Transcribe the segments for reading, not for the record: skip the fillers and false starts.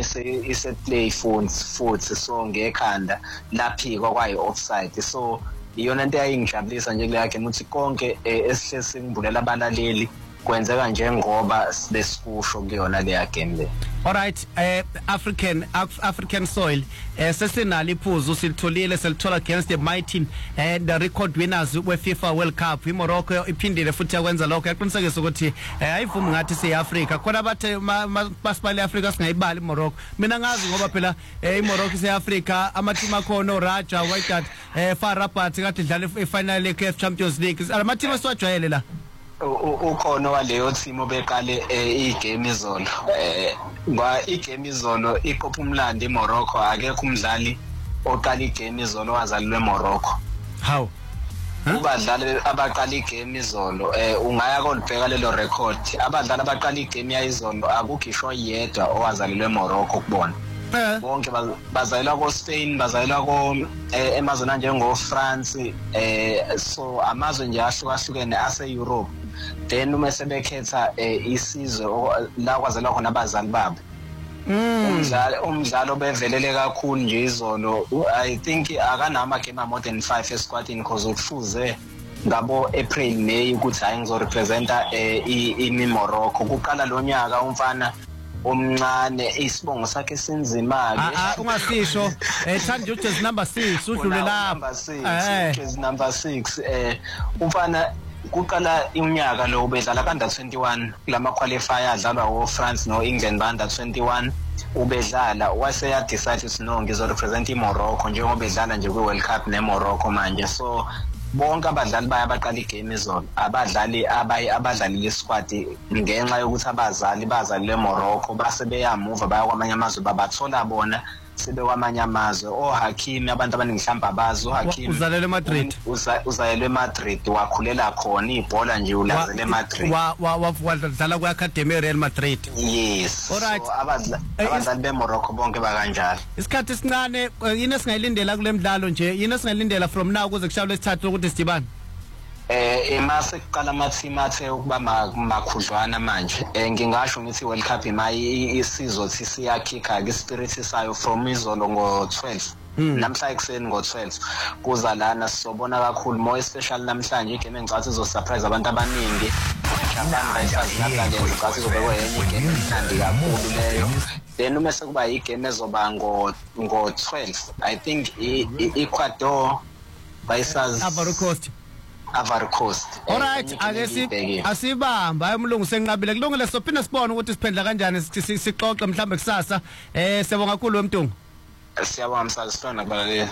ise play futhi so ngekhanda laphikwa kwayi offside so iyona into eyayingijabulisa nje kule game ukuthi konke esihle singibulela abalaleli kwenzeka njengoba besikusho kuyona le game le. Alright, African soil sesinalo iphuzu silitholile selithola against the mighty and the record winners we FIFA World Cup iMorocco iphindile futhi yakwenza lokho yaqinisekisa ukuthi ayivumi ngathi siyaAfrica khona bathe masipali eAfrica singayibali iMorocco mina ngazi ngoba phela iMorocco siyaAfrica amateam akhono Raja Wydad FAR Rabat kade idlala efinal yeCAF Champions League amateam asiwajwayele la ukhona waleyo team obekale igame izolo igame izolo iqopha umlando eMorocco akekho umdlali oqala igame izolo wazalelwe eMorocco. How ubadlali abaqala igame izolo ungaya konibheka lelo record abadlali abaqala igame yayizolo akukhisho yedwa owazalelwe eMorocco kubona bonke bazayelwa ko Spain bazayelwa ko emazweni anjengo France so amazwe nje ahlukahlukene ase Europe then uma sebekhetha isizwe la kwazelwa khona abazali babo umdlalo bevelele kakhulu nje izolo I think akanama game more than 5 esquadini because ufuze ngabo April May ukuthi hayi ngizorepresenta iMorocco kuqala lo nyaka umfana omncane isibongo sakhe sinzima ke ungasisho thanda uJersey number 6 udlule lapha Jersey number 6 umfana kuqala unyaka lo ubedlala ka-under 21 kulama qualifier adlalwa wo France no England ba-under 21 ubedlala wase ya decide no ngizorepresent iMorocco njengoba bedlala nje kwi-World Cup neMorocco manje so bonke abadlali bayabaqala igame izolo abadlali lesquad ngenxa yokuthi abazali bazali leMorocco base beyamuva baya kwamanye amazwe babathola bona sibe kwamanye amazwe Hakimi abantu abaningi mhlamba abazo Hakimi uzalelwe eMadrid uzalelwe eMadrid wakhulela khona ibhola nje ulazele eMadrid wadlala ku-academy Real Madrid. Yes. Alright. So abadlali beMorocco bonke bakanjalo isikhathi esincane yini esingayilindela kule mdlalo nje yini esingayilindela from now kuze kushawe lesithathu ukuthi sidibane emase kuqala amateam athe ukuba makhudlwana manje ngingasho ngithi World Cup isizwe siyakhikha ke spirit sayo from izolo ngo12 namhla ekseni ngo12 kuza lana sisobona kakhulu more especially namhlanje igame engicathi izosurprise abantu abaningi Japan versus Netherlands ngicathi izobekwe enye igame emnandi kakhulu leyo then uma sekuba igame ezoba ngo12 I think Ecuador versus Ivory Coast. Alright, asibamba ayumlungu senqabile kulungile sophinda sibone ukuthi siphendla kanjani sixoxe mhlambe kusasa siyabonga kakhulu wemntungu siyabonga msazisona kubalekile.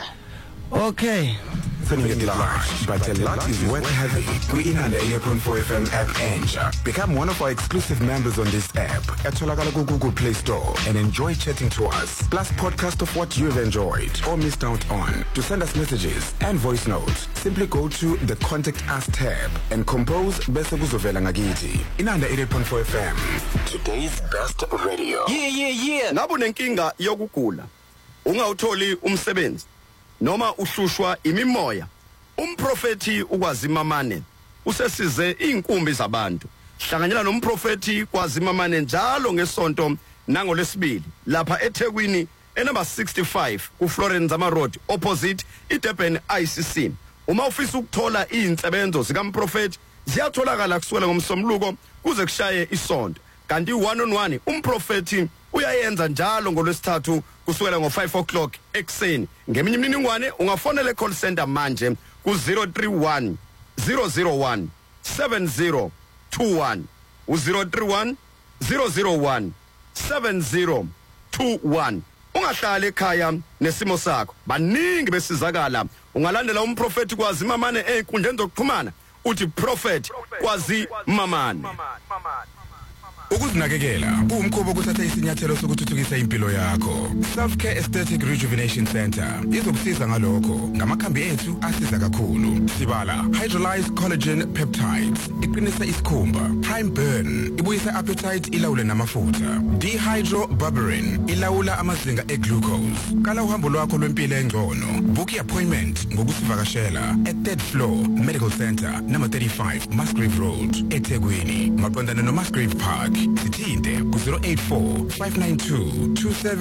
Okay. Sending it live, but a lot is worth having. We in the 8.4 FM app and become one of our exclusive members on this app at Google Play Store and enjoy chatting to us. Plus podcast of what you've enjoyed or missed out on. To send us messages and voice notes, simply go to the Contact Us tab and compose Bese Kuzovela Ngakiti. In the 8.4 FM, today's best radio. Yeah. Ngabe unenkinga yokugula, ungawutholi umsebenzi noma uhlushwa imimoya, umprofeti ukwazimamane usesize inkumbi zabantu. Hlanganyela nomprofeti kwazimamane njalo ngesonto nangolesibili lapha eThekwini enumber 65 ku Florence Zama Road opposite iDurban ICC. Uma ufisa ukuthola izinsebenzo zikaMprofeti ziyatholakala kusukela ngomsombuluko kuze kushaye isonto. Kanti 1-on-1 umprofeti uyayenza njalo ngolwesithathu kusukela ngo5 o'clock ekseni. Ngeminye imininingwane ungafonela call center manje ku 031 001 7021 u031 001 7021. Ungahlala ekhaya nesimo sakho. Baningi besizakala. Ungalandela umprofeti kwazimamane einkundleni zokuxhumana uthi prophet kwazimamane. Ukuzinakekela umkhubo ukuthatha isinyathelo sokuthuthukisa impilo yakho. Self-Care Aesthetic Rejuvenation Center izokusiza ngalokho ngamakhambi ethu asiza kakhulu. Sibala hydrolyzed collagen peptides iqinisa isikhumba. Prime Burn ibuyisa appetite ilawule namafutha. Dehydroberberine ilawula amazinga eglucose. Kala uhambo lwakho lwempilo engcono. Book appointment ngokusivakashela at 3rd floor Medical Center number 35 Musgrave Road eThekwini. Maqondana no Musgrave Park. Sithinte ku 084 592 27